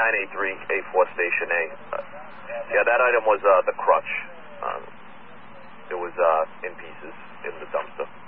3983A4 Station A. Yeah, that item was the crutch. It was in pieces in the dumpster.